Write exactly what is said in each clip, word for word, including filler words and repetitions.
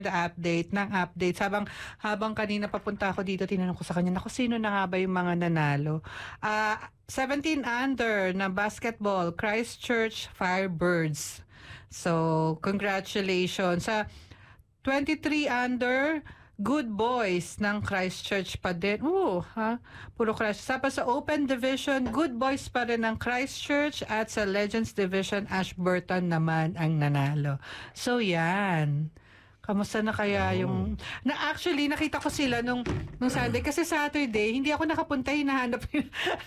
the update ng update. Habang, habang kanina papunta ako dito, tinanong ko sa kanya, naku, sino na nga ba yung mga nanalo? Uh, seventeen under na basketball, Christchurch Firebirds. So, congratulations. Sa twenty-three under, Good Boys ng Christchurch pa din. Oo, ha? Puro Christchurch. Tapos sa Open Division, Good Boys pa rin ng Christchurch at sa Legends Division, Ashburton naman ang nanalo. So, yan. Kamusta na kaya yung... Na actually, nakita ko sila nung, nung Sunday. Kasi Saturday, hindi ako nakapunta, hinahanap yun.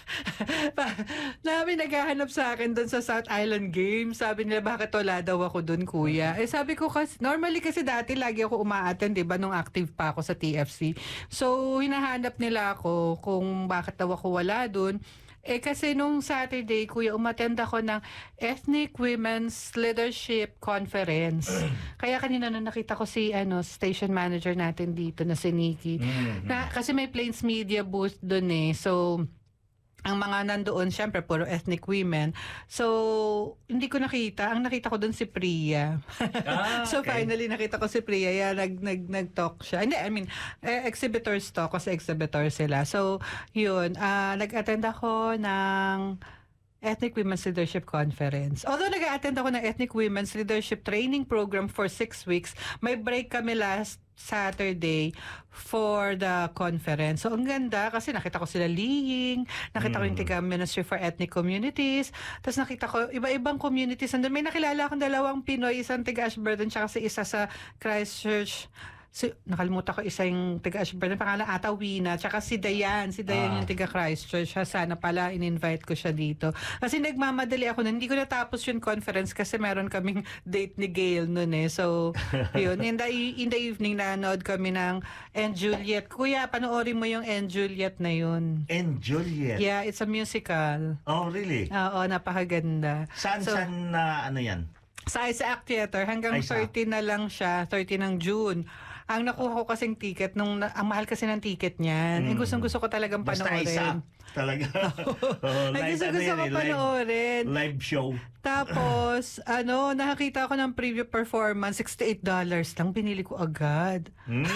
Namin naghahanap sa akin doon sa South Island Games. Sabi nila, bakit wala daw ako doon, kuya? Eh sabi ko, kasi, normally kasi dati lagi ako umaattend, diba, nung active pa ako sa T F C. So, hinahanap nila ako kung bakit daw ako wala doon. Eh kasi nung Saturday, kuya, umattend ako ng Ethnic Women's Leadership Conference. Kaya kanina na nakita ko si ano station manager natin dito na si Nikki. Mm-hmm. Na, kasi may Plains Media booth doon eh. So, ang mga nandoon, syempre, puro ethnic women. So, hindi ko nakita. Ang nakita ko doon si Priya. Ah, so, okay. Finally, nakita ko si Priya. Yeah, nag, nag, nag-talk siya. Hindi, I mean, eh, exhibitors talk kasi exhibitors sila. So, yun. Uh, nag-attend ako ng Ethnic Women's Leadership Conference. Although nag-attend ako ng Ethnic Women's Leadership Training Program for six weeks, may break kami last Saturday for the conference. So, ang ganda kasi nakita ko sila Liying, nakita mm. ko yung tiga Ministry for Ethnic Communities, tapos nakita ko iba-ibang communities. Andun may nakilala akong dalawang Pinoy, isang tiga Ashburton, tsaka si isa sa Christchurch. Si, nakalimutan ko isa yung tiga Ashburton, pangalan ata Wina, tsaka si Dayan, si Dayan ah. yung tiga Christchurch. Sana pala in-invite ko siya dito. Kasi nagmamadali ako na, hindi ko natapos yung conference kasi meron kaming date ni Gail noon eh. So, yun. In the, in the evening, nanood kami ng And Juliet. Kuya, panoorin mo yung And Juliet na yun. And Juliet? Yeah, it's a musical. Oh, really? Oo, napakaganda. Saan, so, saan na ano yan? Sa Isaac Theater, hanggang thirty na lang siya, thirty ng June. Ang nakuha ko kasing ticket, nung, ang mahal kasi ng ticket niyan. Mm. Eh, gustong gusto ko talagang panoorin. Basta isa, talaga. oh, live, gusto, gusto ko panoorin. Live show. Tapos, ano, nakakita ko ng preview performance, sixty-eight dollars lang, binili ko agad. Mm.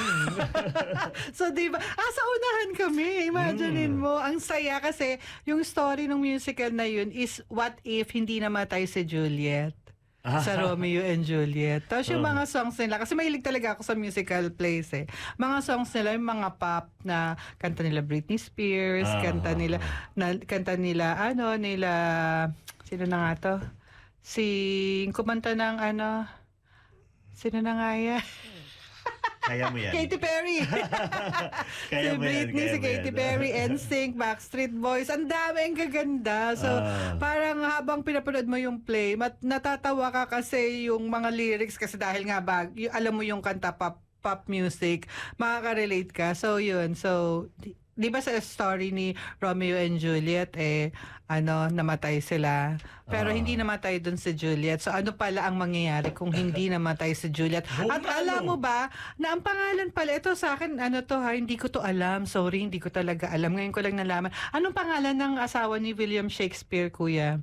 So, diba? Ah, sa unahan kami. Imaginein mm. mo. Ang saya kasi, yung story ng musical na yun is, what if hindi namatay si Juliet? Sa Romeo and Juliet. Tapos yung mga songs nila, kasi mahilig talaga ako sa musical plays eh. Mga songs nila, yung mga pop na kanta nila Britney Spears, uh, kanta nila, na, kanta nila, ano, nila, sino na nga to? Si, kumanta ng ano, sino na nga yan? Kaya mo yan. Katy Perry. Kaya si Britney, yan, si Katy Perry, N Sync, Backstreet Boys. Ang dami, ang gaganda. So, uh, parang habang pinapanood mo yung play, mat natatawa ka kasi yung mga lyrics, kasi dahil nga bag, yung, alam mo yung kanta pop, pop music, makaka-relate ka. So, yun. So, di, di ba sa story ni Romeo and Juliet, eh, ano, namatay sila. Pero uh, hindi namatay dun si Juliet. So, ano pala ang mangyayari kung hindi namatay si Juliet? At alam mo ba, na ang pangalan pala, ito sa akin, ano to ha, hindi ko to alam. Sorry, hindi ko talaga alam. Ngayon ko lang nalaman. Anong pangalan ng asawa ni William Shakespeare, kuya?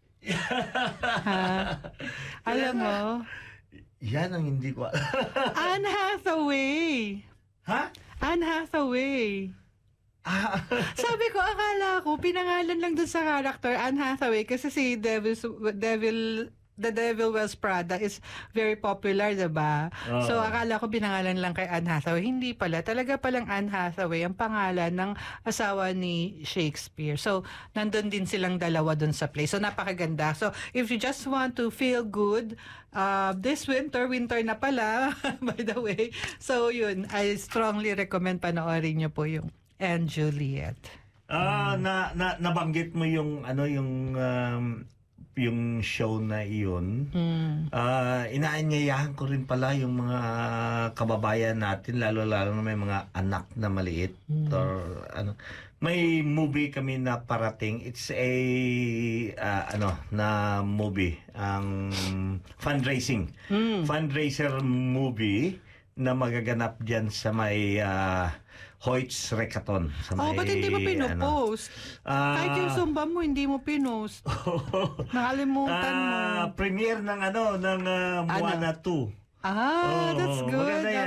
Ha? Alam mo? Yan ang hindi ko alam. Anne Hathaway. Ha? Anne Hathaway. Sabi ko, akala ko, pinangalan lang dun sa character, Anne Hathaway, kasi si Devil's, Devil, The Devil Wears Prada is very popular, diba? Uh. So, akala ko pinangalan lang kay Anne Hathaway. Hindi pala. Talaga palang Anne Hathaway ang pangalan ng asawa ni Shakespeare. So, nandun din silang dalawa dun sa play. So, napakaganda. So, if you just want to feel good, uh, this winter, winter na pala, by the way. So, yun, I strongly recommend panoorin nyo po yung And Juliet. Ah, uh, mm. na, na nabanggit mo yung ano yung um, yung show na iyon. Mm. Uh, inaanyayahan ko rin pala yung mga kababayan natin, lalo lalo na may mga anak na maliit mm. or ano. May movie kami na parating. It's a uh, ano na movie, ang um, fundraising. Mm. Fundraiser movie na magaganap diyan sa may uh, Hoyts Recaton. Sa oh, may, ba't hindi mo pinopost? Ano, uh, kahit yung Zumba mo, hindi mo pinost. Nakalimutan uh, mo. Premiere ng ano, ng uh, Moana ano? two. Ah, that's Oo, good. maganda yan.